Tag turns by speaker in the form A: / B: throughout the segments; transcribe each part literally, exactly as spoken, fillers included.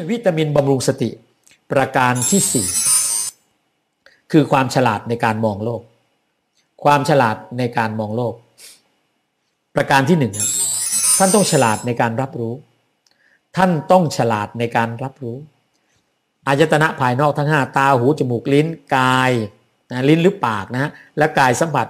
A: วิตามินบำรุงสติประการที่สี่คือความฉลาดในการมองโลกความฉลาดในการมองโลกประการที่หนึ่งครับท่านต้องฉลาดในการรับรู้ท่านต้องฉลาดในการรับรู้อายตนะภายนอกทั้งห้าตาหูจมูกลิ้นกายนะลิ้นหรือปากนะและกายสัมผัส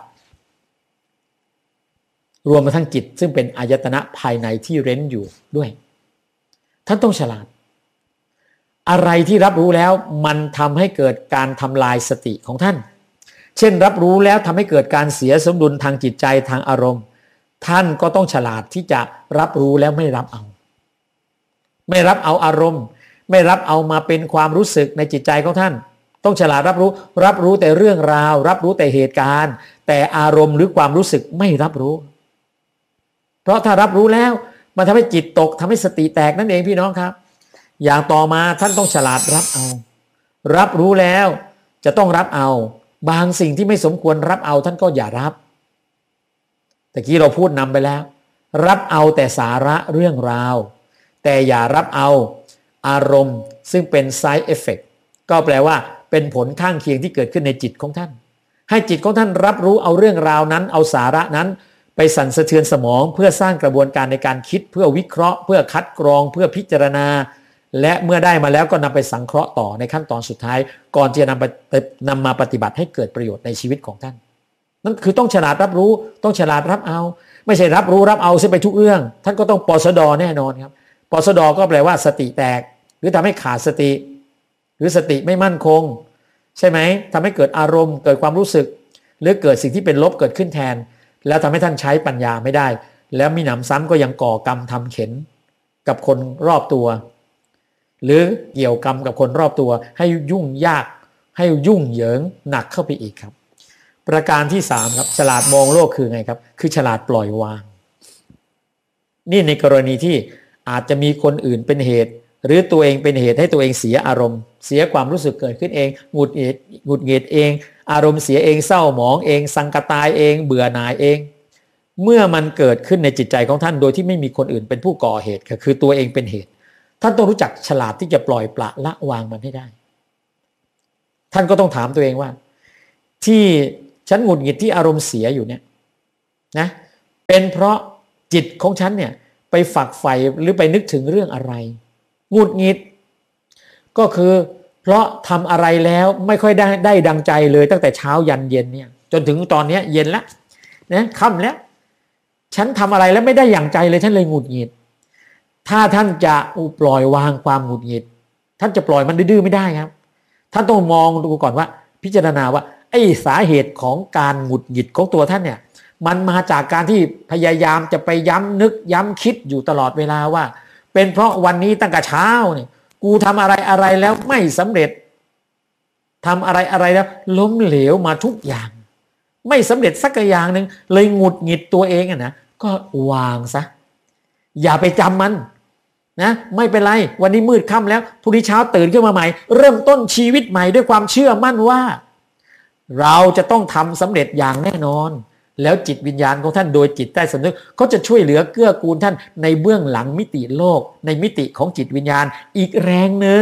A: รวมมาทั้งจิตซึ่งเป็นอายตนะภายในที่เร้นอยู่ด้วยท่านต้องฉลาดอะไรที่รับรู้แล้วมันทำให้เกิดการทำลายสติของท่านเช่นรับรู้แล้วทำให้เกิดการเสียสมดุลทางจิตใจทางอารมณ์ท่านก็ต้องฉลาดที่จะรับรู้แล้วไม่รับเอาไม่รับเอาอารมณ์ไม่รับเอามาเป็นความรู้สึกในจิตใจของท่านต้องฉลาดรับรู้รับรู้แต่เรื่องราวรับรู้แต่เหตุการณ์แต่อารมณ์หรือความรู้สึกไม่รับรู้เพราะถ้ารับรู้แล้วมันทำให้จิตตกทำให้สติแตกนั่นเองพี่น้องครับอย่างต่อมาท่านต้องฉลาดรับเอารับรู้แล้วจะต้องรับเอาบางสิ่งที่ไม่สมควรรับเอาท่านก็อย่ารับแต่กี้เราพูดนำไปแล้วรับเอาแต่สาระเรื่องราวแต่อย่ารับเอาอารมณ์ซึ่งเป็น side effect ก็แปลว่าเป็นผลข้างเคียงที่เกิดขึ้นในจิตของท่านให้จิตของท่านรับรู้เอาเรื่องราวนั้นเอาสาระนั้นไปสั่นสะเทือนสมองเพื่อสร้างกระบวนการในการคิดเพื่อวิเคราะห์เพื่อคัดกรองเพื่อพิจารณาและเมื่อได้มาแล้วก็นำไปสังเคราะห์ต่อในขั้นตอนสุดท้ายก่อนที่จะนำไปนำมาปฏิบัติให้เกิดประโยชน์ในชีวิตของท่านนั่นคือต้องฉลาดรับรู้ต้องฉลาดรับเอาไม่ใช่รับรู้รับเอาเสียไปทุกเรื่องท่านก็ต้องปสดแน่นอนครับปสดก็แปลว่าสติแตกหรือทำให้ขาดสติหรือสติไม่มั่นคงใช่ไหมทำให้เกิดอารมณ์เกิดความรู้สึกหรือเกิดสิ่งที่เป็นลบเกิดขึ้นแทนแล้วทำให้ท่านใช้ปัญญาไม่ได้แล้วมีหนำซ้ำก็ยังก่อกรรมทำเข็ญกับคนรอบตัวหรือเกี่ยวกรรมกับคนรอบตัวให้ยุ่งยากให้ยุ่งเหยิงหนักเข้าไปอีกครับประการที่สามครับฉลาดมองโลกคือไงครับคือฉลาดปล่อยวางนี่ในกรณีที่อาจจะมีคนอื่นเป็นเหตุหรือตัวเองเป็นเหตุให้ตัวเองเสียอารมณ์เสียความรู้สึกเกิดขึ้นเองหงุดหงิดหงุดหงิดเองอารมณ์เสียเองเศร้าหมองเองสังกตายเองเบื่อหน่ายเองเมื่อมันเกิดขึ้นในจิตใจของท่านโดยที่ไม่มีคนอื่นเป็นผู้ก่อเหตุคือตัวเองเป็นเหตุท่านต้องรู้จักฉลาดที่จะปล่อยปละละวางมันให้ได้ท่านก็ต้องถามตัวเองว่าที่ฉันหงุดหงิดที่อารมณ์เสียอยู่เนี่ยนะเป็นเพราะจิตของฉันเนี่ยไปฝักใฝ่หรือไปนึกถึงเรื่องอะไรหงุดหงิดก็คือเพราะทำอะไรแล้วไม่ค่อยได้ได้ดังใจเลยตั้งแต่เช้ายันเย็นเนี่ยจนถึงตอนนี้เย็นแล้วนะค่ำแล้วฉันทำอะไรแล้วไม่ได้อย่างใจเลยฉันเลยหงุดหงิดถ้าท่านจะปล่อยวางความหงุดหงิดท่านจะปล่อยมันดื้อๆไม่ได้ครับท่านต้องมองดูก่อนว่าพิจารณาว่าไอ้สาเหตุของการหงุดหงิดของตัวท่านเนี่ยมันมาจากการที่พยายามจะไปย้ำนึกย้ำคิดอยู่ตลอดเวลาว่าเป็นเพราะวันนี้ตั้งแต่เช้าเนี่ยกูทำอะไรอะไรแล้วไม่สำเร็จทำอะไรอะไรแล้วล้มเหลวมาทุกอย่างไม่สำเร็จสักอย่างหนึ่งเลยหงุดหงิดตัวเองอ่ะนะก็วางซะอย่าไปจำมันนะไม่เป็นไรวันนี้มืดค่ำแล้วพรุ่งนี้เช้าตื่นขึ้นมาใหม่เริ่มต้นชีวิตใหม่ด้วยความเชื่อมั่นว่าเราจะต้องทำสำเร็จอย่างแน่นอนแล้วจิตวิญญาณของท่านโดยจิตใต้สำนึกเขาจะช่วยเหลือเกื้อกูลท่านในเบื้องหลังมิติโลกในมิติของจิตวิญญาณอีกแรงหนึ่ง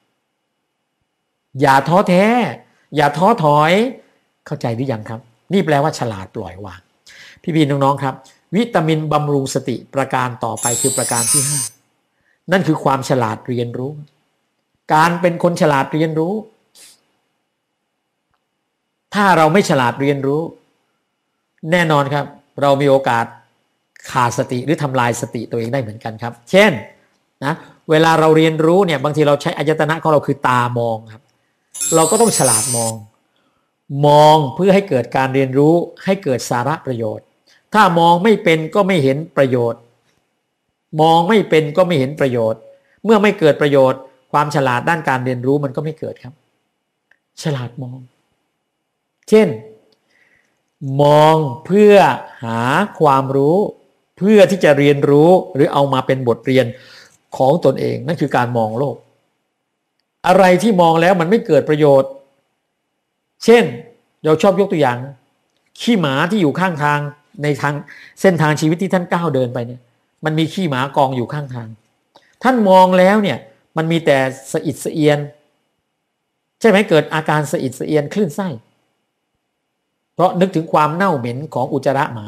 A: อย่าท้อแท้อย่าท้อถอยเข้าใจหรือยังครับนี่แปลว่าฉลาดปล่อยวางพี่ๆน้องๆครับวิตามินบำรุงสติประการต่อไปคือประการที่ห้านั่นคือความฉลาดเรียนรู้การเป็นคนฉลาดเรียนรู้ถ้าเราไม่ฉลาดเรียนรู้แน่นอนครับเรามีโอกาสขาดสติหรือทำลายสติตัวเองได้เหมือนกันครับเช่นนะเวลาเราเรียนรู้เนี่ยบางทีเราใช้อายตนะของเราคือตามองครับเราก็ต้องฉลาดมองมองเพื่อให้เกิดการเรียนรู้ให้เกิดสาระประโยชน์ถ้ามองไม่เป็นก็ไม่เห็นประโยชน์มองไม่เป็นก็ไม่เห็นประโยชน์เมื่อไม่เกิดประโยชน์ความฉลาดด้านการเรียนรู้มันก็ไม่เกิดครับฉลาดมองเช่นมองเพื่อหาความรู้เพื่อที่จะเรียนรู้หรือเอามาเป็นบทเรียนของตนเองนั่นคือการมองโลกอะไรที่มองแล้วมันไม่เกิดประโยชน์เช่นเราชอบยกตัวอย่างขี้หมาที่อยู่ข้างทางในทางเส้นทางชีวิตที่ท่านก้าวเดินไปเนี่ยมันมีขี้หมากองอยู่ข้างทางท่านมองแล้วเนี่ยมันมีแต่สะอิดสะเอียนใช่ไหมเกิดอาการสะอิดสะเอียนคลื่นไส้เพราะนึกถึงความเน่าเหม็นของอุจจาระหมา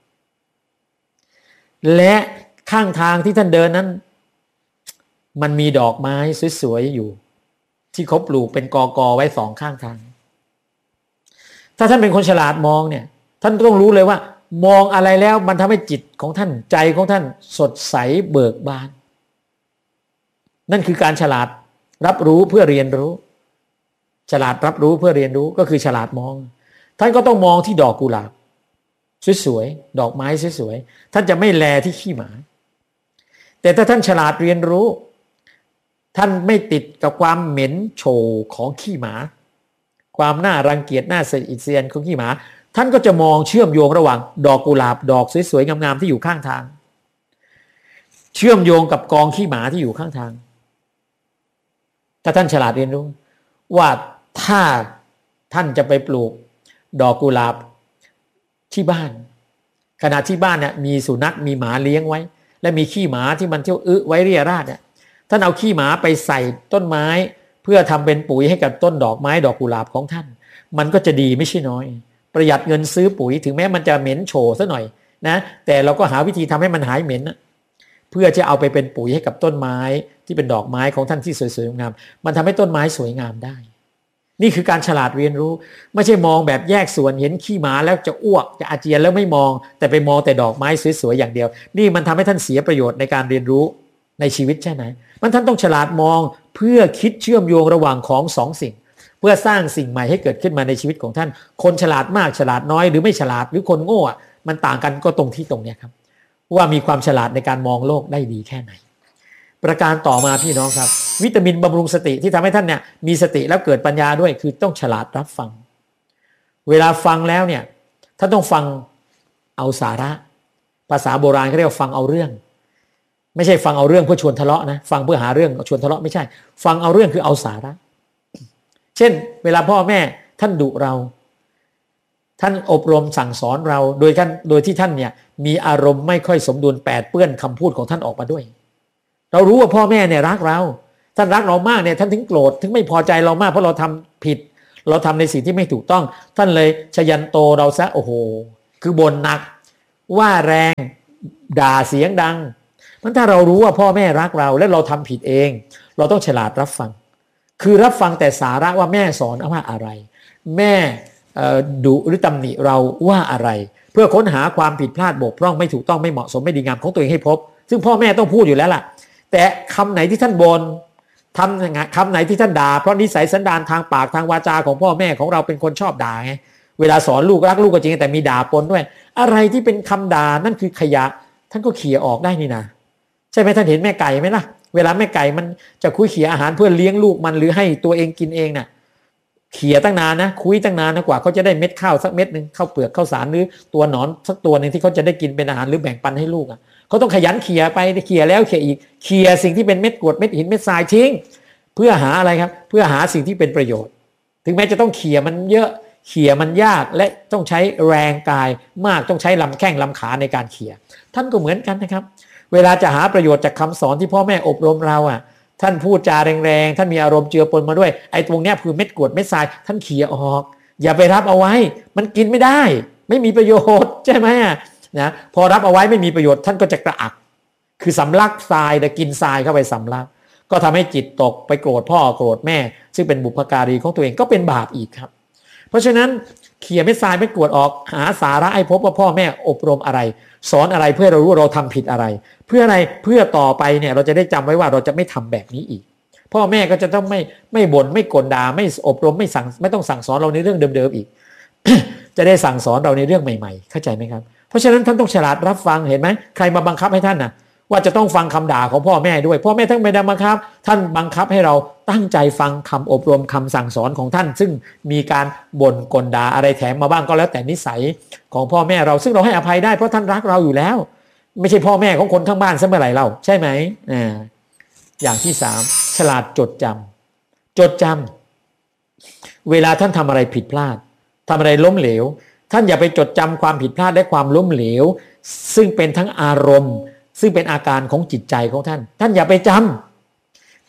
A: และข้างทางที่ท่านเดินนั้นมันมีดอกไม้สวยๆอยู่ที่เขาปลูกเป็นกอกอไว้สองข้างทางถ้าท่านเป็นคนฉลาดมองเนี่ยท่านต้องรู้เลยว่ามองอะไรแล้วมันทำให้จิตของท่านใจของท่านสดใสเบิกบานนั่นคือการฉลาดรับรู้เพื่อเรียนรู้ฉลาดรับรู้เพื่อเรียนรู้ก็คือฉลาดมองท่านก็ต้องมองที่ดอกกุหลาบสวยๆดอกไม้สวยๆท่านจะไม่แลที่ขี้หมาแต่ถ้าท่านฉลาดเรียนรู้ท่านไม่ติดกับความเหม็นโชของขี้หมาความน่ารังเกียจน่าสะอิดสะเอียนของขี้หมาท่านก็จะมองเชื่อมโยงระหว่างดอกกุหลาบดอกสวยๆงามๆที่อยู่ข้างทางเชื่อมโยงกับกองขี้หมาที่อยู่ข้างทางถ้าท่านฉลาดเรียนรู้ว่าถ้าท่านจะไปปลูกดอกกุหลาบที่บ้านขณะที่บ้านเนี่ยมีสุนัขมีหมาเลี้ยงไว้และมีขี้หมาที่มันเที่ยวอึไว้เรี่ยราดเนี่ยท่านเอาขี้หมาไปใส่ต้นไม้เพื่อทำเป็นปุ๋ยให้กับต้นดอกไม้ดอกกุหลาบของท่านมันก็จะดีไม่ใช่น้อยประหยัดเงินซื้อปุ๋ยถึงแม้มันจะเหม็นโชซะหน่อยนะแต่เราก็หาวิธีทำให้มันหายเหม็นนะเพื่อจะเอาไปเป็นปุ๋ยให้กับต้นไม้ที่เป็นดอกไม้ของท่านที่สวยๆงามมันทำให้ต้นไม้สวยงามได้นี่คือการฉลาดเรียนรู้ไม่ใช่มองแบบแยกส่วนเห็นขี้หมาแล้วจะอ้วกจะอาเจียนแล้วไม่มองแต่ไปมองแต่ดอกไม้สวยๆอย่างเดียวนี่มันทำให้ท่านเสียประโยชน์ในการเรียนรู้ในชีวิตใช่ไหมมันท่านต้องฉลาดมองเพื่อคิดเชื่อมโยงระหว่างของสองสิ่งเพื่อสร้างสิ่งใหม่ให้เกิดขึ้นมาในชีวิตของท่านคนฉลาดมากฉลาดน้อยหรือไม่ฉลาดหรือคนโง่มันต่างกันก็ตรงที่ตรงนี้ครับว่ามีความฉลาดในการมองโลกได้ดีแค่ไหนประการต่อมาพี่น้องครับวิตามินบำรุงสติที่ทำให้ท่านเนี่ยมีสติแล้วเกิดปัญญาด้วยคือต้องฉลาดรับฟังเวลาฟังแล้วเนี่ยท่านต้องฟังเอาสาระภาษาโบราณเขาเรียกว่าฟังเอาเรื่องไม่ใช่ฟังเอาเรื่องเพื่อชวนทะเลาะนะฟังเพื่อหาเรื่องชวนทะเลาะไม่ใช่ฟังเอาเรื่องคือเอาสาระเช่นเวลาพ่อแม่ท่านดุเราท่านอบรมสั่งสอนเราโดยท่านโดยที่ท่านเนี่ยมีอารมณ์ไม่ค่อยสมดุลแปดเปื้อนคำพูดของท่านออกมาด้วยเรารู้ว่าพ่อแม่เนี่ยรักเราท่านรักเรามากเนี่ยท่านถึงโกรธถึงไม่พอใจเรามากเพราะเราทำผิดเราทำในสิ่งที่ไม่ถูกต้องท่านเลยชยันโตเราซะโอ้โหคือบ่นหนักว่าแรงด่าเสียงดังมันถ้าเรารู้ว่าพ่อแม่รักเราและเราทำผิดเองเราต้องฉลาดรับฟังคือรับฟังแต่สาระว่าแม่สอนว่าอะไรแม่ดุหรือตำหนิเราว่าอะไรเพื่อค้นหาความผิดพลาดบกพร่องไม่ถูกต้องไม่เหมาะสมไม่ดีงามของตัวเองให้พบซึ่งพ่อแม่ต้องพูดอยู่แล้วล่ะแต่คำไหนที่ท่านบน่นทำคำไหนที่ท่านด่าเพราะนิสัยสันดานทางปากทางวาจาของพ่อแม่ของเราเป็นคนชอบด่าไงเวลาสอนลูกรักลูกก็จริงแต่มีด่าปนด้วยอะไรที่เป็นคำด่านั่นคือขยะท่านก็เขี่ยออกได้นี่นะใช่ไหมท่านเห็นแม่ไก่ไหมล่ะเวลาแม่ไก่มันจะคุยเขี่ยอาหารเพื่อเลี้ยงลูกมันหรือให้ตัวเองกินเองน่ะเขี่ยตั้งนานนะคุยตั้งนานนะกว่าเขาจะได้เม็ดข้าวสักเม็ดนึงข้าวเปลือกข้าวสารหรือตัวหนอนสักตัวนึงที่เขาจะได้กินเป็นอาหารหรือแบ่งปันให้ลูกอ่ะเขาต้องขยันเขี่ยไปเขี่ยแล้วเขี่ยอีกเขี่ยสิ่งที่เป็นเม็ดกรวดเม็ดหินเม็ดทรายทิ้งเพื่อหาอะไรครับเพื่อหาสิ่งที่เป็นประโยชน์ถึงแม้จะต้องเขี่ยมันเยอะเขี่ยมันยากและต้องใช้แรงกายมากต้องใช้ลำแข้งลำขาในการเขี่ยท่านก็เหมือนกันนะครับเวลาจะหาประโยชน์จากคำสอนที่พ่อแม่อบรมเราอ่ะท่านพูดจาแรงๆท่านมีอารมณ์เจือปนมาด้วยไอ้ตรงเนี้ยคือเม็ดกรวดเม็ดทรายท่านเขี่ยออกอย่าไปรับเอาไว้มันกินไม่ได้ไม่มีประโยชน์ใช่ไหมนะพอรับเอาไว้ไม่มีประโยชน์ท่านก็จะกระอักคือสำลักทรายแต่กินทรายเข้าไปสำลักก็ทำให้จิตตกไปโกรธพ่อโกรธแม่ซึ่งเป็นบุพการีของตัวเองก็เป็นบาปอีกครับเพราะฉะนั้นเขี่ยเม็ดทรายเม็ดกรวดออกหาสาระให้พบว่าพ่อแม่อบรมอะไรสอนอะไรเพื่อเรารู้เราทำผิดอะไรเพื่ออะไรเพื่อต่อไปเนี่ยเราจะได้จำไว้ว่าเราจะไม่ทำแบบนี้อีกพ่อแม่ก็จะต้องไม่ไม่บ่นไม่กลด่าไม่อบรมไม่สั่งไม่ต้องสั่งสอนเราในเรื่องเดิมๆอีก จะได้สั่งสอนเราในเรื่องใหม่ๆเข้าใจไหมครับเพราะฉะนั้นท่านต้องฉลาดรับฟังเห็นไหมใครมาบังคับให้ท่านนะว่าจะต้องฟังคำด่าของพ่อแม่ด้วยพ่อแม่ทั้งไม่ได้บังคับท่านบังคับให้เราตั้งใจฟังคำอบรมคำสั่งสอนของท่านซึ่งมีการบ่นกลด่าอะไรแถมมาบ้างก็แล้วแต่นิสัยของพ่อแม่เราซึ่งเราให้อภัยได้เพราะท่านรักเราอยู่แล้วไม่ใช่พ่อแม่ของคนข้างบ้านซะเมื่อไหร่เราใช่ไหมอ่าอย่างที่สามฉลาดจดจำจดจำเวลาท่านทำอะไรผิดพลาดทำอะไรล้มเหลวท่านอย่าไปจดจำความผิดพลาดและความล้มเหลวซึ่งเป็นทั้งอารมณ์ซึ่งเป็นอาการของจิตใจของท่านท่านอย่าไปจำแต่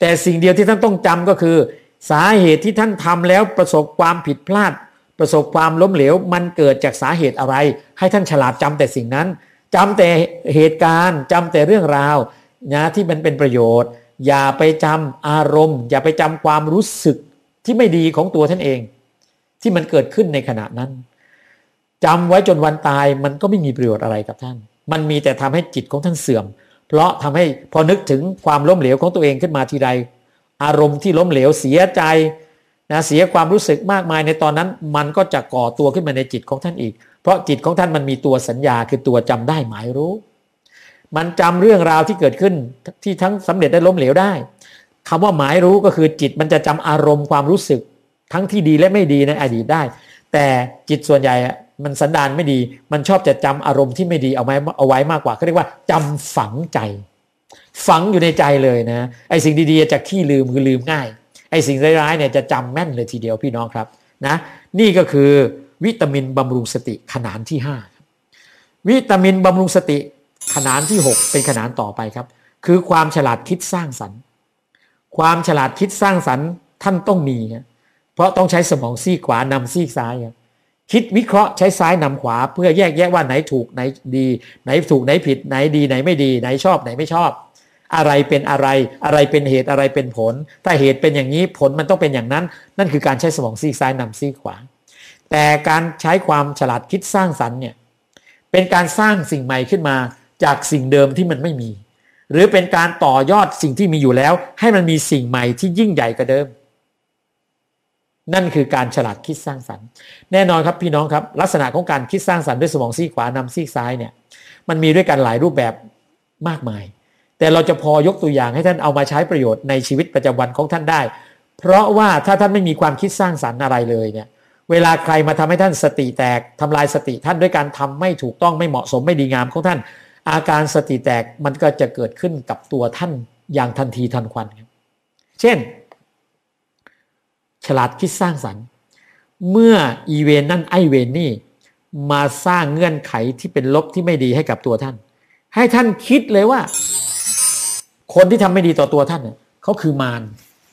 A: แต่สิ่งเดียวที่ท่านต้องจำก็คือสาเหตุที่ท่านทำแล้วประสบความผิดพลาดประสบความล้มเหลวมันเกิดจากสาเหตุอะไรให้ท่านฉลาดจำแต่สิ่งนั้นจำแต่เหตุการณ์จำแต่เรื่องราวนะที่มันเป็นประโยชน์อย่าไปจำอารมณ์อย่าไปจำความรู้สึกที่ไม่ดีของตัวท่านเองที่มันเกิดขึ้นในขณะนั้นจำไว้จนวันตายมันก็ไม่มีประโยชน์อะไรกับท่านมันมีแต่ทำให้จิตของท่านเสื่อมเพราะทำให้พอนึกถึงความล้มเหลวของตัวเองขึ้นมาทีใดอารมณ์ที่ล้มเหลวเสียใจนะเสียความรู้สึกมากมายในตอนนั้นมันก็จะก่อตัวขึ้นมาในจิตของท่านอีกเพราะจิตของท่านมันมีตัวสัญญาคือตัวจำได้หมายรู้มันจำเรื่องราวที่เกิดขึ้นที่ทั้งสำเร็จได้ล้มเหลวได้คำว่าหมายรู้ก็คือจิตมันจะจำอารมณ์ความรู้สึกทั้งที่ดีและไม่ดีในอดีตได้แต่จิตส่วนใหญ่มันสันดานไม่ดีมันชอบจะจำอารมณ์ที่ไม่ดีเอาไว้เอาไว้มากกว่าเขาเรียกว่าจำฝังใจฝังอยู่ในใจเลยนะไอ้สิ่งดีๆจะขี้ลืมคือลืมง่ายไอ้สิ่งร้ายๆเนี่ยจะจำแม่นเลยทีเดียวพี่น้องครับนะนี่ก็คือวิตามินบำรุงสติขนานที่ห้าวิตามินบำรุงสติขนานที่หกเป็นขนานต่อไปครับคือความฉลาดคิดสร้างสรรค์ความฉลาดคิดสร้างสรรค์ท่านต้องมีนะเพราะต้องใช้สมองซีกขวานำซีกซ้ายคิดวิเคราะห์ใช้ซ้ายนำขวาเพื่อแยกแยะว่าไหนถูกไหนดีไหนถูกไหนผิดไหนดีไหนไม่ดีไหนชอบไหนไม่ชอบอะไรเป็นอะไรอะไรเป็นเหตุอะไรเป็นผลถ้าเหตุเป็นอย่างนี้ผลมันต้องเป็นอย่างนั้นนั่นคือการใช้สมองซีกซ้ายนำซีกขวาแต่การใช้ความฉลาดคิดสร้างสรรค์เนี่ยเป็นการสร้างสิ่งใหม่ขึ้นมาจากสิ่งเดิมที่มันไม่มีหรือเป็นการต่อยอดสิ่งที่มีอยู่แล้วให้มันมีสิ่งใหม่ที่ยิ่งใหญ่กว่าเดิมนั่นคือการฉลาดคิดสร้างสรรค์แน่นอนครับพี่น้องครับลักษณะของการคิดสร้างสรรค์ด้วยสมองซีกขวานำซีกซ้ายเนี่ยมันมีด้วยกันหลายรูปแบบมากมายแต่เราจะพอยกตัวอย่างให้ท่านเอามาใช้ประโยชน์ในชีวิตประจำวันของท่านได้เพราะว่าถ้าท่านไม่มีความคิดสร้างสรรค์อะไรเลยเนี่ยเวลาใครมาทำให้ท่านสติแตกทำลายสติท่านด้วยการทำไม่ถูกต้องไม่เหมาะสมไม่ดีงามของท่านอาการสติแตกมันก็จะเกิดขึ้นกับตัวท่านอย่างทันทีทันควันครับเช่นฉลาดคิดสร้างสรรค์เมื่ออีเวนนั่นไอเวนนี่มาสร้างเงื่อนไขที่เป็นลบที่ไม่ดีให้กับตัวท่านให้ท่านคิดเลยว่าคนที่ทำไม่ดีต่อตัวท่านเนี่ยเขาคือมาร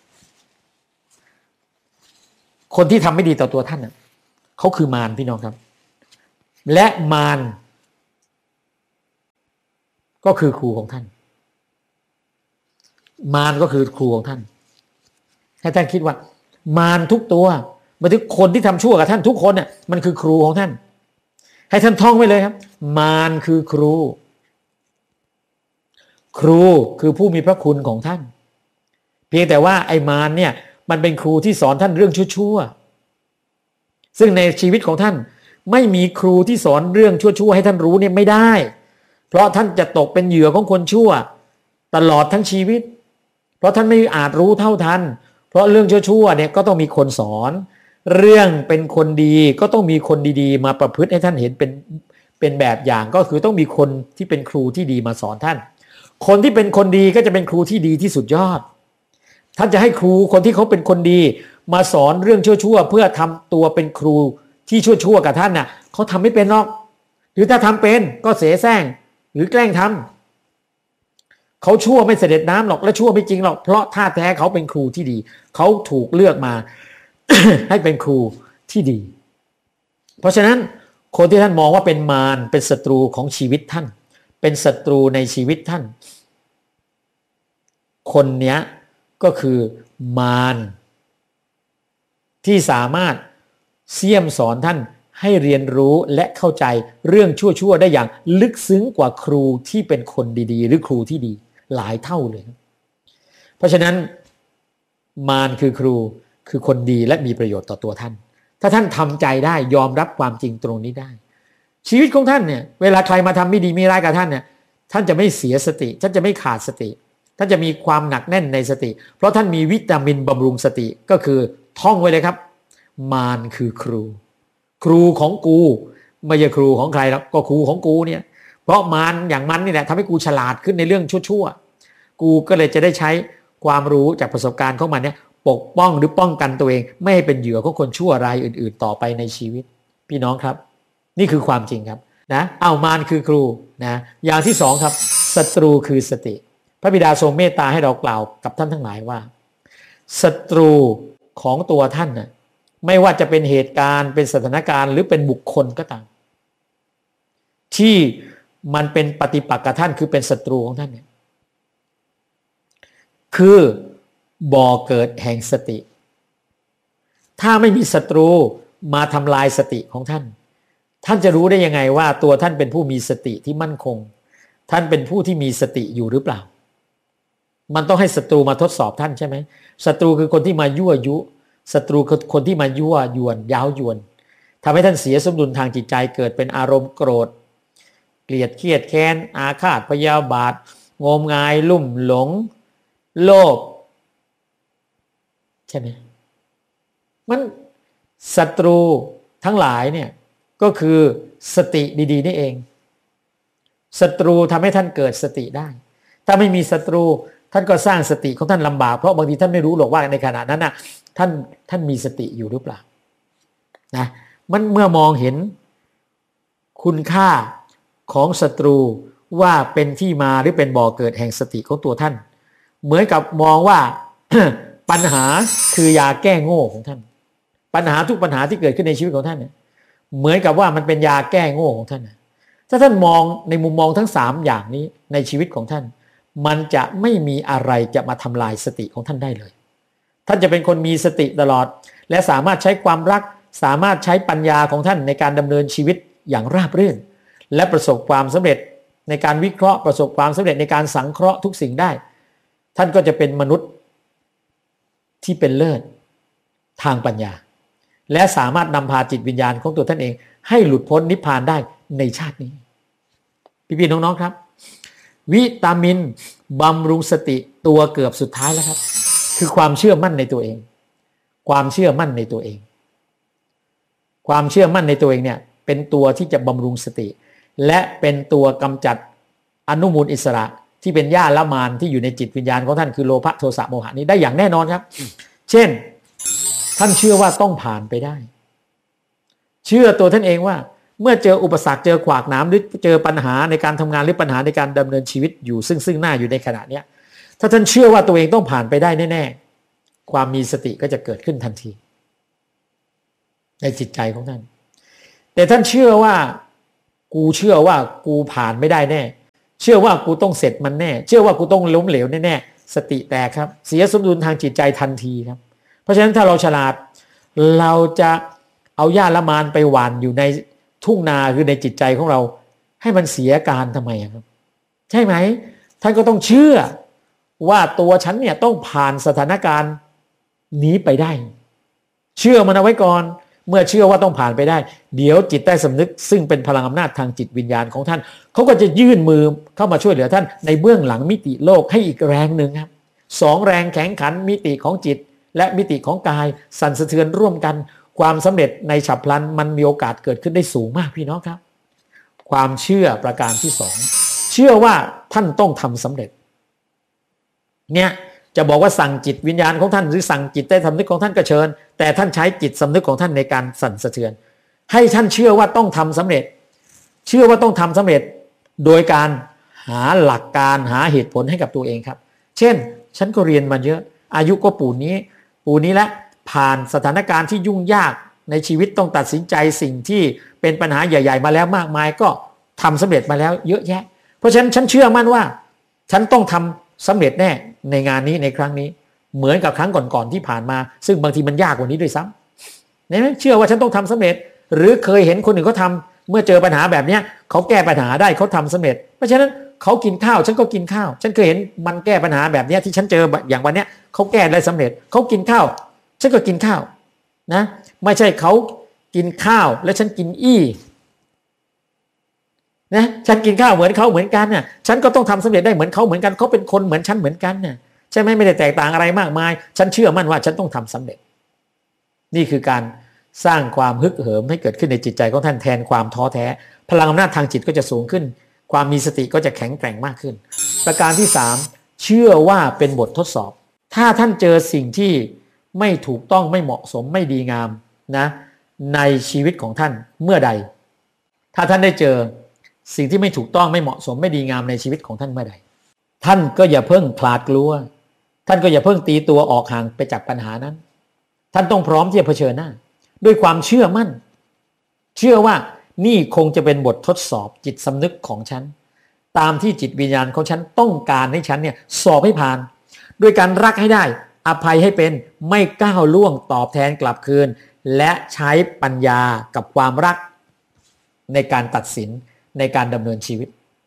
A: คนที่ทำไม่ดีต่อตัวท่านเนี่ยเขาคือมารพี่น้องครับและมารก็คือครูของท่านมารก็คือครูของท่านให้ท่านคิดว่ามารทุกตัวมาถึงคนที่ทำชั่วกับท่านทุกคนเนี่ยมันคือครูของท่านให้ท่านท่องไว้เลยครับมารคือครูครูคือผู้มีพระคุณของท่านเพียงแต่ว่าไอ้มารเนี่ยมันเป็นครูที่สอนท่านเรื่องชั่วๆซึ่งในชีวิตของท่านไม่มีครูที่สอนเรื่องชั่วๆให้ท่านรู้เนี่ยไม่ได้เพราะท่านจะตกเป็นเหยื่อของคนชั่วตลอดทั้งชีวิตเพราะท่านไม่อาจรู้เท่าทันเพราะเรื่องชั่วๆเนี่ยก็ต้องมีคนสอนเรื่องเป็นคนดีก็ต้องมีคนดีๆมาประพฤติให้ท่านเห็นเป็นเป็นแบบอย่างก็คือต้องมีคนที่เป็นครูที่ดีมาสอนท่านคนที่เป็นคนดีก็จะเป็นครูที่ดีที่สุดยอดท่านจะให้ครูคนที่เขาเป็นคนดีมาสอนเรื่องชั่วๆเพื่อทำตัวเป็นครูที่ชั่วๆกับท่านน่ะเขาทำไม่เป็นหรอกหรือถ้าทำเป็นก็เสแสร้งหรือแกล้งทำเขาชั่วไม่เสด็จน้ำหรอกและชั่วไม่จริงหรอกเพราะท่าแท้เขาเป็นครูที่ดีเขาถูกเลือกมา ให้เป็นครูที่ดีเพราะฉะนั้นคนที่ท่านมองว่าเป็นมารเป็นศัตรูของชีวิตท่านเป็นศัตรูในชีวิตท่านคนเนี้ยก็คือมารที่สามารถเสี่ยมสอนท่านให้เรียนรู้และเข้าใจเรื่องชั่วๆได้อย่างลึกซึ้งกว่าครูที่เป็นคนดีๆหรือครูที่ดีหลายเท่าเลยเพราะฉะนั้นมารคือครูคือคนดีและมีประโยชน์ต่อตัวท่านถ้าท่านทำใจได้ยอมรับความจริงตรงนี้ได้ชีวิตของท่านเนี่ยเวลาใครมาทำไม่ดีไม่ร้ายกับท่านเนี่ยท่านจะไม่เสียสติท่านจะไม่ขาดสติท่านจะมีความหนักแน่นในสติเพราะท่านมีวิตามินบำรุงสติก็คือท่องไว้เลยครับมารคือครูครูของกูไม่ใช่ครูของใครแล้วก็ครูของกูเนี่ยเพราะมารอย่างมันนี่แหละทำให้กูฉลาดขึ้นในเรื่องชั่วๆกูก็เลยจะได้ใช้ความรู้จากประสบการณ์ของมันเนี่ยปกป้องหรือป้องกันตัวเองไม่ให้เป็นเหยื่อของคนชั่วรายอื่นๆต่อไปในชีวิตพี่น้องครับนี่คือความจริงครับนะเอามารคือครูนะอย่างที่สองครับศัตรูคือสติพระบิดาทรงเมตตาให้เรากล่าวกับท่านทั้งหลายว่าศัตรูของตัวท่านน่ะไม่ว่าจะเป็นเหตุการณ์เป็นสถานการณ์หรือเป็นบุคคลก็ตามที่มันเป็นปฏิปักษ์กับท่านคือเป็นศัตรูของท่านเนี่ยคือบ่อเกิดแห่งสติถ้าไม่มีศัตรูมาทำลายสติของท่านท่านจะรู้ได้ยังไงว่าตัวท่านเป็นผู้มีสติที่มั่นคงท่านเป็นผู้ที่มีสติอยู่หรือเปล่ามันต้องให้ศัตรูมาทดสอบท่านใช่ไหมศัตรูคือคนที่มายั่วยุศัตรูคือคนที่มายั่วยวนย้าวยวนทำให้ท่านเสียสมดุลทางจิตใจเกิดเป็นอารมณ์โกรธเกลียดเครียดแค้นอาฆาตพยาบาทงมงายลุ่มหลงโลภใช่ไหมมันศัตรูทั้งหลายเนี่ยก็คือสติดีๆนี่เองศัตรูทำให้ท่านเกิดสติได้ถ้าไม่มีศัตรูท่านก็สร้างสติของท่านลำบากเพราะบางทีท่านไม่รู้หรอกว่าในขณะนั้นน่ะท่านท่านมีสติอยู่หรือเปล่านะมันเมื่อมองเห็นคุณค่าของศัตรูว่าเป็นที่มาหรือเป็นบ่อเกิดแห่งสติของตัวท่านเหมือนกับมองว่า ปัญหาคือยาแก้โง่ของท่านปัญหาทุกปัญหาที่เกิดขึ้นในชีวิตของท่านเนี่ยเหมือนกับว่ามันเป็นยาแก้โง่ของท่านถ้าท่านมองในมุมมองทั้งสามอย่างนี้ในชีวิตของท่านมันจะไม่มีอะไรจะมาทำลายสติของท่านได้เลยท่านจะเป็นคนมีสติตลอดและสามารถใช้ความรักสามารถใช้ปัญญาของท่านในการดำเนินชีวิตอย่างราบรื่นและประสบความสำเร็จในการวิเคราะห์ประสบความสำเร็จในการสังเคราะห์ทุกสิ่งได้ท่านก็จะเป็นมนุษย์ที่เป็นเลิศทางปัญญาและสามารถนำพาจิตวิญญาณของตัวท่านเองให้หลุดพ้นนิพพานได้ในชาตินี้พี่ๆน้องๆครับวิตามินบำรุงสติตัวเกือบสุดท้ายแล้วครับคือความเชื่อมั่นในตัวเองความเชื่อมั่นในตัวเองความเชื่อมั่นในตัวเองเนี่ยเป็นตัวที่จะบำรุงสติและเป็นตัวกำจัดอนุมูลอิสระที่เป็นหญ้าละมานที่อยู่ในจิตวิญญาณของท่านคือโลภะโทสะโมหะนี้ได้อย่างแน่นอนครับเช่นท่านเชื่อว่าต้องผ่านไปได้เชื่อตัวท่านเองว่าเมื่อเจออุปสรรคเจอขวากหนามหรือเจอปัญหาในการทำงานหรือปัญหาในการดำเนินชีวิตอยู่ซึ่งซึ่งหน้าอยู่ในขณะนี้ถ้าท่านเชื่อว่าตัวเองต้องผ่านไปได้แน่ๆความมีสติก็จะเกิดขึ้นทันทีในจิตใจของท่านแต่ท่านเชื่อว่ากูเชื่อว่ากูผ่านไม่ได้แน่เชื่อว่ากูต้องเสร็จมันแน่เชื่อว่ากูต้องล้มเหลวแน่ๆสติแตกครับเสียสมดุลทางจิตใจทันทีครับเพราะฉะนั้นถ้าเราฉลาดเราจะเอาหญ้าละมานไปหว่านอยู่ในทุ่งนาคือในจิตใจของเราให้มันเสียการทำไมครับใช่ไหมท่านก็ต้องเชื่อว่าตัวฉันเนี่ยต้องผ่านสถานการณ์นี้ไปได้เชื่อมันเอาไว้ก่อนเมื่อเชื่อว่าต้องผ่านไปได้เดี๋ยวจิตใต้สำนึกซึ่งเป็นพลังอำนาจทางจิตวิญญาณของท่านเขาก็จะยื่นมือเข้ามาช่วยเหลือท่านในเบื้องหลังมิติโลกให้อีกแรงหนึ่งครับสองแรงแข็งขันมิติของจิตและมิติของกายสั่นสะเทือนร่วมกันความสำเร็จในฉับพลันมันมีโอกาสเกิดขึ้นได้สูงมากพี่น้องครับความเชื่อประการที่สองเชื่อว่าท่านต้องทำสำเร็จเนี่ยจะบอกว่าสั่งจิตวิญญาณของท่านหรือสั่งจิตใต้สำนึกของท่านก็เชิญแต่ท่านใช้จิตสำนึกของท่านในการสั่นสะเทือนให้ท่านเชื่อว่าต้องทำสำเร็จเชื่อว่าต้องทำสำเร็จโดยการหาหลักการหาเหตุผลให้กับตัวเองครับเช่นฉันก็เรียนมาเยอะอายุก็ปูนนี้ปูนนี้แล้วผ่านสถานการณ์ที่ยุ่งยากในชีวิตต้องตัดสินใจสิ่งที่เป็นปัญหาใหญ่ๆมาแล้วมากมายก็ทำสำเร็จมาแล้วเยอะแยะเพราะฉะนั้นฉันเชื่อมั่นว่าฉันต้องทำสำเร็จแน่ในงานนี้ในครั้งนี้เหมือนกับครั้งก่อนๆที่ผ่านมาซึ่งบางทีมันยากกว่านี้ด้วยซ้ำเนี่ยเชื่อว่าฉันต้องทำสำเร็จหรือเคยเห็นคนอื่นเขาทำเมื่อเจอปัญหาแบบนี้เขาแก้ปัญหาได้เขาทำสำเร็จเพราะฉะนั้นเขากินข้าวฉันก็กินข้าวฉันเคยเห็นมันแก้ปัญหาแบบนี้ที่ฉันเจออย่างวันนี้เขาแก้ได้สำเร็จเขากินข้าวฉันก็กินข้าวนะไม่ใช่เขากินข้าวแล้วฉันกินอี้นะฉันกินข้าวเหมือนเขาเหมือนกันเนี่ยฉันก็ต้องทำสำเร็จได้เหมือนเขาเหมือนกันเขาเป็นคนเหมือนฉันเหมือนกันเนี่ยใช่ไหมไม่ได้แตกต่างอะไรมากมายฉันเชื่อมั่นว่าฉันต้องทำสำเร็จนี่คือการสร้างความฮึกเหิมให้เกิดขึ้นในจิตใจของท่านแทนความท้อแท้พลังอำนาจทางจิตก็จะสูงขึ้นความมีสติก็จะแข็งแกร่งมากขึ้นประการที่สามเชื่อว่าเป็นบททดสอบถ้าท่านเจอสิ่งที่ไม่ถูกต้องไม่เหมาะสมไม่ดีงามนะในชีวิตของท่านเมื่อใดถ้าท่านได้เจอสิ่งที่ไม่ถูกต้องไม่เหมาะสมไม่ดีงามในชีวิตของท่านเมื่อใดท่านก็อย่าเพิ่งคลาดกลัวท่านก็อย่าเพิ่งตีตัวออกห่างไปจากปัญหานั้นท่านต้องพร้อมที่จะเผชิญหน้าด้วยความเชื่อมั่นเชื่อว่านี่คงจะเป็นบททดสอบจิตสำนึกของฉันตามที่จิตวิญญาณของฉันต้องการให้ฉันเนี่ยสอบให้ผ่านด้วยการรักให้ได้อภัยให้เป็นไม่ก้าวล่วงตอบแทนกลับคืนและใช้ปัญญากับความรักในการตัดสินในการดำเนินชีวิต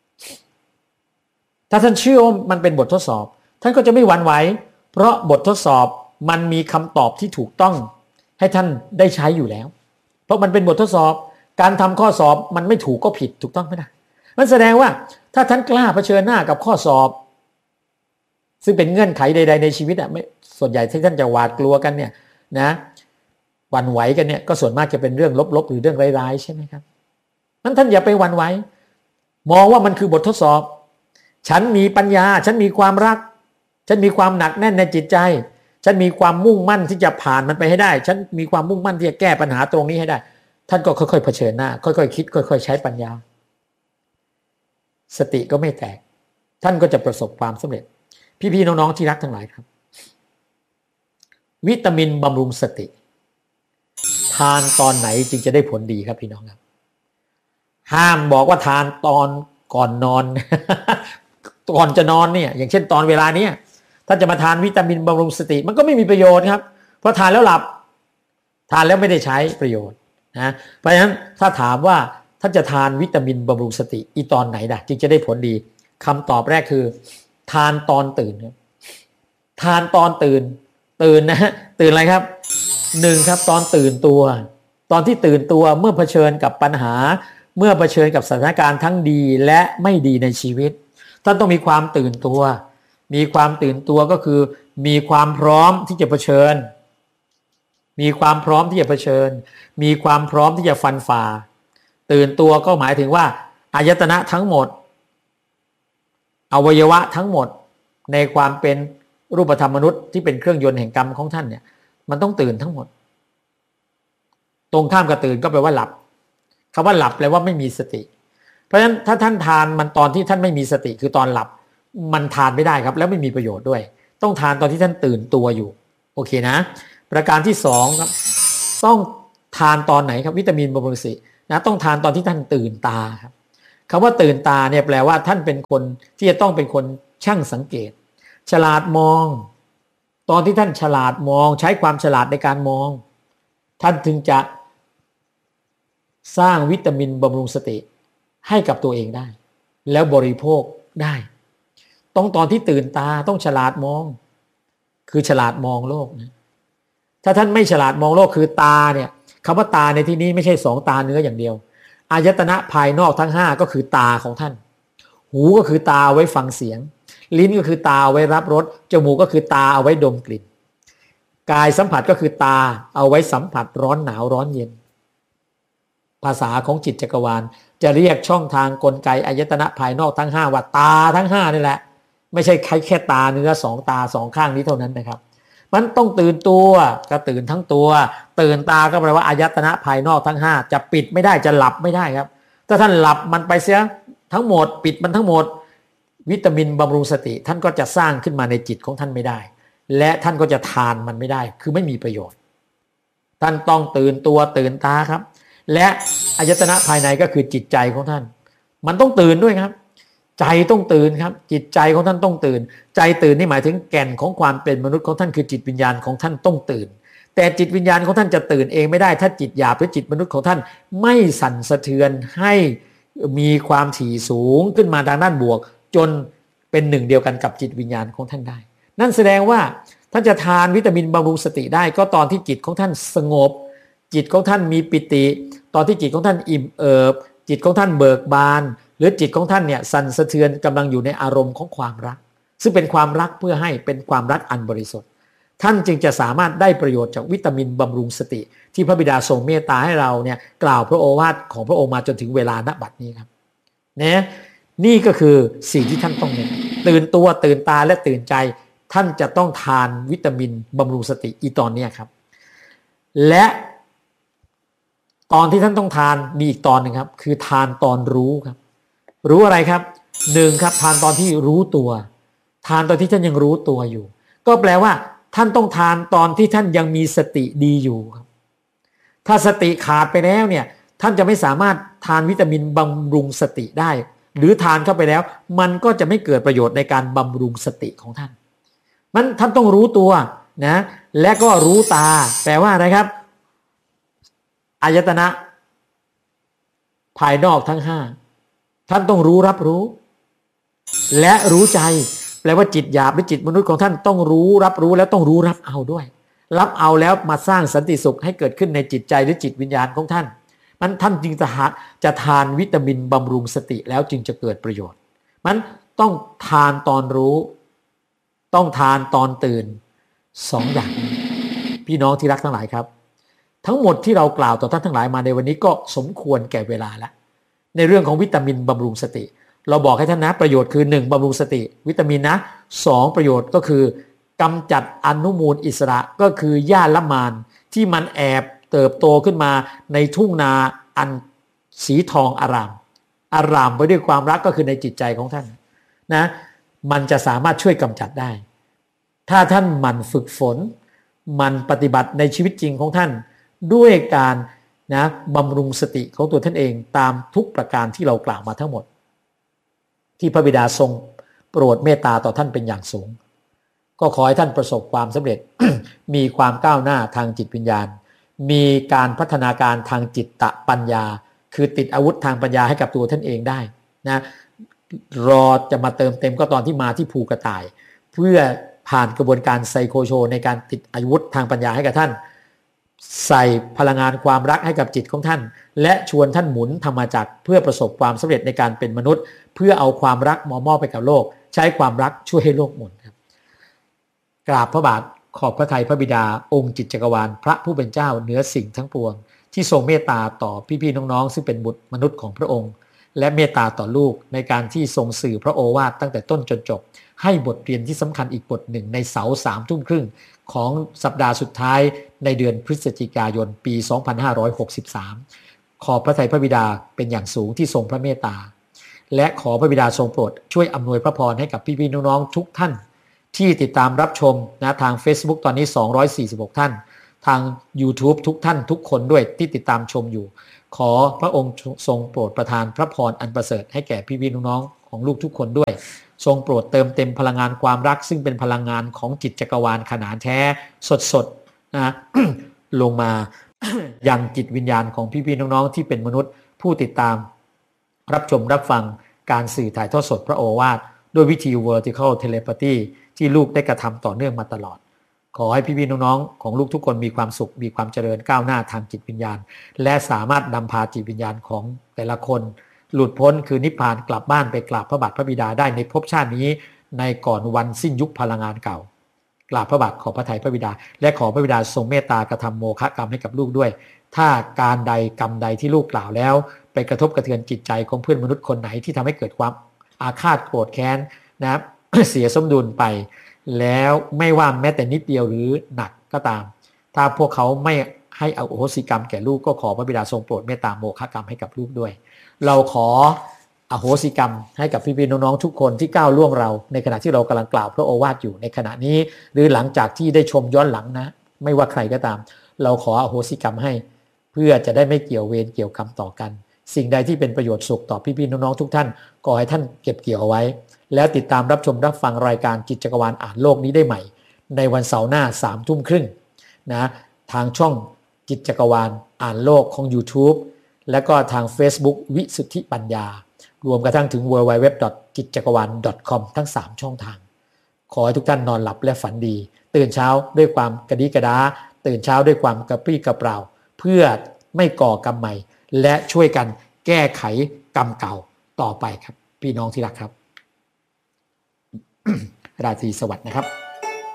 A: ถ้าท่านเชื่อว่ามันเป็นบททดสอบท่านก็จะไม่หวั่นไหวเพราะบททดสอบมันมีคำตอบที่ถูกต้องให้ท่านได้ใช้อยู่แล้วเพราะมันเป็นบททดสอบการทำข้อสอบมันไม่ถูกก็ผิดถูกต้องไหมนะมันแสดงว่าถ้าท่านกล้าเผชิญหน้ากับข้อสอบซึ่งเป็นเงื่อนไขใดๆในชีวิตอ่ะไม่ส่วนใหญ่ที่ท่านจะหวาดกลัวกันเนี่ยนะหวั่นไหวกันเนี่ยก็ส่วนมากจะเป็นเรื่องลบๆหรือเรื่องร้ายๆใช่ไหมครับนั้นท่านอย่าไปหวั่นไหวมองว่ามันคือบททดสอบฉันมีปัญญาฉันมีความรักฉันมีความหนักแน่นในจิตใจฉันมีความมุ่งมั่นที่จะผ่านมันไปให้ได้ฉันมีความมุ่งมั่นที่จะแก้ปัญหาตรงนี้ให้ได้ท่านก็ค่อยๆเผชิญหน้าค่อยๆคิดค่อยๆใช้ปัญญาสติก็ไม่แตกท่านก็จะประสบความสำเร็จพี่ๆน้องๆที่รักทั้งหลายครับวิตามินบำรุงสติทานตอนไหนจึงจะได้ผลดีครับพี่น้องครับห้ามบอกว่าทานตอนก่อนนอน ก่อนจะนอนเนี่ยอย่างเช่นตอนเวลานี้ถ้าจะมาทานวิตามินบำรุงสติมันก็ไม่มีประโยชน์ครับเพราะทานแล้วหลับทานแล้วไม่ได้ใช้ประโยชน์นะเพราะฉะนั้นถ้าถามว่าท่านจะทานวิตามินบำรุงสติอีตอนไหนล่ะจึงจะได้ผลดีคำตอบแรกคือทานตอนตื่นครับทานตอนตื่นตื่นนะฮะตื่นอะไรครับหนึ่งครับตอนตื่นตัวตอนที่ตื่นตัวเมื่อเผชิญกับปัญหาเมื่อเผชิญกับสถานการณ์ทั้งดีและไม่ดีในชีวิตท่านต้องมีความตื่นตัวมีความตื่นตัวก็คือมีความพร้อมที่จะเผชิญมีความพร้อมที่จะเผชิญมีความพร้อมที่จะฟันฝ่าตื่นตัวก็หมายถึงว่าอายตนะทั้งหมดอวัยวะทั้งหมดในความเป็นรูปธรรมมนุษย์ที่เป็นเครื่องยนต์แห่งกรรมของท่านเนี่ยมันต้องตื่นทั้งหมดตรงข้ามกับตื่นก็แปลว่าหลับคำว่าหลับแปลว่าไม่มีสติเพราะฉะนั้นถ้าท่านทานมันตอนที่ท่านไม่มีสติคือตอนหลับมันทานไม่ได้ครับแล้วไม่มีประโยชน์ด้วยต้องทานตอนที่ท่านตื่นตัวอยู่โอเคนะประการที่สองครับต้องทานตอนไหนครับวิตามินบำรุงสตินะต้องทานตอนที่ท่านตื่นตาครับคำว่าตื่นตาเนี่ยแปลว่าท่านเป็นคนที่จะต้องเป็นคนช่างสังเกตฉลาดมองตอนที่ท่านฉลาดมองใช้ความฉลาดในการมองท่านถึงจะสร้างวิตามินบำรุงสติให้กับตัวเองได้แล้วบริโภคได้ต้องตอนที่ตื่นตาต้องฉลาดมองคือฉลาดมองโลกนะถ้าท่านไม่ฉลาดมองโลกคือตาเนี่ยคำว่าตาในที่นี้ไม่ใช่สองตาเนื้ออย่างเดียวอายตนะภายนอกทั้งห้าก็คือตาของท่านหูก็คือตาไว้ฟังเสียงลิ้นก็คือตาไว้รับรสจมูกก็คือตาเอาไว้ดมกลิ่นกายสัมผัสก็คือตาเอาไว้สัมผัสร้อนหนาวร้อนเย็นภาษาของจิตจักรวาลจะเรียกช่องทางกลไกอายตนะภายนอกทั้งห้าว่าตาทั้งห้านี่แหละไม่ใช่แค่แค่ตาเนื้อสองตาสองข้างนี้เท่านั้นนะครับมันต้องตื่นตัวก็ตื่นทั้งตัวตื่นตาก็แปลว่าอายตนะภายนอกทั้งห้าจะปิดไม่ได้จะหลับไม่ได้ครับถ้าท่านหลับมันไปเสียทั้งหมดปิดมันทั้งหมดวิตามินบำรุงสติท่านก็จะสร้างขึ้นมาในจิตของท่านไม่ได้และท่านก็จะทานมันไม่ได้คือไม่มีประโยชน์ท่านต้องตื่นตัวตื่นตาครับและอายตนะภายในก็คือจิตใจของท่านมันต้องตื่นด้วยครับใจต้องตื่นครับจิตใจของท่านต้องตื่นใจตื่นนี่หมายถึงแก่นของความเป็นมนุษย์ของท่านคือจิตวิญญาณของท่านต้องตื่นแต่จิตวิญญาณของท่านจะตื่นเองไม่ได้ถ้าจิตหยาบหรือจิตมนุษย์ของท่านไม่สั่นสะเทือนให้มีความถี่สูงขึ้นมาทางด้านบวกจนเป็นหนึ่งเดียวกันกับจิตวิญญาณของท่านได้นั่นแสดงว่าท่านจะทานวิตามินบำรุงสติได้ก็ตอนที่จิตของท่านสงบจิตของท่านมีปิติตอนที่จิตของท่านอิ่มเอิบจิตของท่านเบิกบานหรือจิตของท่านเนี่ยสั่นสะเทือนกำลังอยู่ในอารมณ์ของความรักซึ่งเป็นความรักเพื่อให้เป็นความรักอันบริสุทธิ์ท่านจึงจะสามารถได้ประโยชน์จากวิตามินบำรุงสติที่พระบิดาทรงเมตตาให้เราเนี่ยกล่าวพระโอวาทของพระองค์มาจนถึงเวลาณบัดนี้ครับนะนี่ก็คือสิ่งที่ท่านต้องเนี่ยตื่นตัวตื่นตาและตื่นใจท่านจะต้องทานวิตามินบำรุงสติอีตอนนี้ครับและตอนที่ท่านต้องทานมีอีกตอนหนึ่งครับคือทานตอนรู้ครับรู้อะไรครับหนึ่งครับทานตอนที่รู้ตัวทานตอนที่ท่านยังรู้ตัวอยู่ก็แปลว่าท่านต้องทานตอนที่ท่านยังมีสติดีอยู่ครับถ้าสติขาดไปแล้วเนี่ยท่านจะไม่สามารถทานวิตามินบำรุงสติได้หรือทานเข้าไปแล้วมันก็จะไม่เกิดประโยชน์ในการบำรุงสติของท่านมันท่านต้องรู้ตัวนะและก็รู้ตาแปลว่าอะไรครับอายตนะภายนอกทั้งห้าท่านต้องรู้รับรู้และรู้ใจแปลว่าจิตหยาบหรือจิตมนุษย์ของท่านต้องรู้รับรู้แล้วต้องรู้รับเอาด้วยรับเอาแล้วมาสร้างสันติสุขให้เกิดขึ้นในจิตใจหรือจิตวิญญาณของท่านมันท่านจึงจะหาจะทานวิตามินบำรุงสติแล้วจึงจะเกิดประโยชน์มันต้องทานตอนรู้ต้องทานตอนตื่นสองอย่างพี่น้องที่รักทั้งหลายครับทั้งหมดที่เรากล่าวต่อท่านทั้งหลายมาในวันนี้ก็สมควรแก่เวลาแล้วในเรื่องของวิตามินบำรุงสติเราบอกให้ท่านนะประโยชน์คือหนึ่งบำรุงสติวิตามินนะสองประโยชน์ก็คือกำจัดอนุมูลอิสระก็คือหญ้าละมานที่มันแอบเติบโตขึ้นมาในทุ่งนาอันสีทองอารามอารามไปด้วยความรักก็คือในจิตใจของท่านนะมันจะสามารถช่วยกำจัดได้ถ้าท่านหมั่นฝึกฝนมันปฏิบัติในชีวิตจริงของท่านด้วยการนะบำรุงสติของตัวท่านเองตามทุกประการที่เรากล่าวมาทั้งหมดที่พระบิดาทรงโปรดเมตตาต่อท่านเป็นอย่างสูงก็ขอให้ท่านประสบความสำเร็จ มีความก้าวหน้าทางจิตวิญญาณมีการพัฒนาการทางจิตตปัญญาคือติดอาวุธทางปัญญาให้กับตัวท่านเองได้นะรอจะมาเติมเต็มก็ตอนที่มาที่ภูกระต่ายเพื่อผ่านกระบวนการไซโคโชในการติดอาวุธทางปัญญาให้กับท่านใส่พลังงานความรักให้กับจิตของท่านและชวนท่านหมุนธรรมจักรเพื่อประสบความสำเร็จในการเป็นมนุษย์เพื่อเอาความรักมามอบไปกับโลกใช้ความรักช่วยให้โลกหมุนครับกราบพระบาทขอบพระทัยพระบิดาองค์จิตจักรวาลพระผู้เป็นเจ้าเหนือสิ่งทั้งปวงที่ทรงเมตตาต่อพี่ๆน้องๆซึ่งเป็นบุตรมนุษย์ของพระองค์และเมตตาต่อลูกในการที่ทรงสื่อพระโอวาทตั้งแต่ต้นจนจบให้บทเรียนที่สำคัญอีกบทหนึ่งในเสาร์สามทุ่มครึ่งของสัปดาห์สุดท้ายในเดือนพฤศจิกายนปีสองพันห้าร้อยหกสิบสามขอพระทัยพระบิดาเป็นอย่างสูงที่ทรงพระเมตตาและขอพระบิดาทรงโปรดช่วยอำนวยพระพรให้กับพี่ๆน้องๆทุกท่านที่ติดตามรับชมนะทาง Facebook ตอนนี้สองร้อยสี่สิบหกท่านทาง YouTube ทุกท่านทุกคนด้วยที่ติดตามชมอยู่ขอพระองค์ทรงโปรดประทานพระพรอันประเสริฐให้แก่พี่ๆน้องๆของลูกทุกคนด้วยทรงโปรดเติมเต็มพลังงานความรักซึ่งเป็นพลังงานของจิตจักรวาลขนานแท้สดๆนะ ลงมา ยังจิตวิญญาณของพี่ๆน้องๆที่เป็นมนุษย์ผู้ติดตามรับชมรับฟังการสื่อถ่ายทอดสดพระโอวาทด้วยวิธี vertical telepathy ที่ลูกได้กระทำต่อเนื่องมาตลอดขอให้พี่ๆน้องๆของลูกทุกคนมีความสุขมีความเจริญก้าวหน้าทางจิตวิญญาณและสามารถนำพาจิตวิญญาณของแต่ละคนหลุดพ้นคือนิพพานกลับบ้านไปกราบพระบาทพระบิดาได้ในภพชาตินี้ในก่อนวันสิ้นยุคพลังงานเก่ากราบพระบาทขอพระทัยพระบิดาและขอพระบิดาทรงเมตตากระทำโมฆะกรรมให้กับลูกด้วยถ้าการใดกรรมใดที่ลูกกล่าวแล้วไปกระทบกระเทือนจิตใจของเพื่อนมนุษย์คนไหนที่ทำให้เกิดความอาฆาตโกรธแค้นนะครับ เสียสมดุลไปแล้วไม่ว่าแม้แต่นิดเดียวหรือหนักก็ตามถ้าพวกเขาไม่ให้อโหสิกรรมแก่ลูกก็ขอพระบิดาทรงโปรดเมตตาโมฆะกรรมให้กับลูกด้วยเราขออโหสิกรรมให้กับพี่ๆน้องๆทุกคนที่ก้าวล่วงเราในขณะที่เรากำลังกล่าวพระโอวาทอยู่ในขณะนี้หรือหลังจากที่ได้ชมย้อนหลังนะไม่ว่าใครก็ตามเราขออโหสิกรรมให้เพื่อจะได้ไม่เกี่ยวเวรเกี่ยวกรรมต่อกันสิ่งใดที่เป็นประโยชน์สุขต่อพี่ๆน้องๆทุกท่านขอให้ท่านเก็บเกี่ยวเอาไว้แล้วติดตามรับชมรับฟังรายการจิตจักรวาลอ่านโลกนี้ได้ใหม่ในวันเสาร์หน้าสามทุ่มครึ่งนะทางช่องจิตจักรวาลอ่านโลกของ YouTube และก็ทาง Facebook วิสุทธิปัญญารวมกระทั่งถึง ดับเบิลยู ดับเบิลยู ดับเบิลยู ดอท จิตจักรวาล ดอท คอม ทั้งสามช่องทางขอให้ทุกท่านนอนหลับและฝันดีตื่นเช้าด้วยความกระดีกระดาตื่นเช้าด้วยความกระปรี้กระเปร่าเพื่อไม่ก่อกรรมใหม่และช่วยกันแก้ไขกรรมเก่าต่อไปครับพี่น้องที่รักครับราตรีสวัสดิ์นะครับ